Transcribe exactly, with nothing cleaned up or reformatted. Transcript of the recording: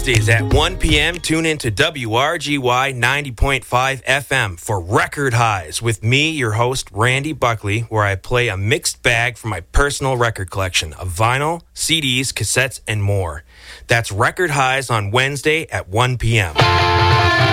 Wednesdays at one p.m., tune into W R G Y ninety point five F M for Record Highs with me, your host, Randy Buckley, where I play a mixed bag from my personal record collection of vinyl, C Ds, cassettes, and more. That's Record Highs on Wednesday at one p.m.